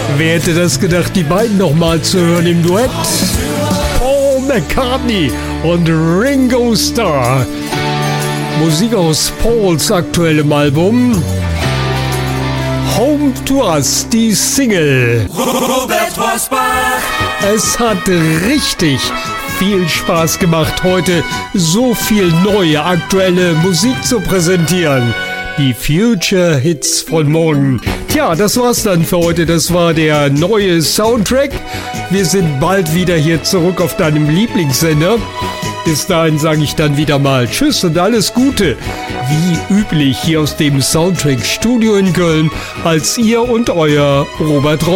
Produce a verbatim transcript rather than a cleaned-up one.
Wer hätte das gedacht, die beiden nochmal zu hören im Duett? Paul McCartney und Ringo Starr. Musik aus Pauls aktuellem Album Home to Us, die Single. Robert Rosbach. Es hat richtig viel Spaß gemacht, heute so viel neue, aktuelle Musik zu präsentieren. Die Future Hits von morgen. Tja, das war's dann für heute. Das war der neue Soundtrack. Wir sind bald wieder hier zurück auf deinem Lieblingssender. Bis dahin sage ich dann wieder mal Tschüss und alles Gute. Wie üblich hier aus dem Soundtrack Studio in Köln als ihr und euer Robert Rosbach.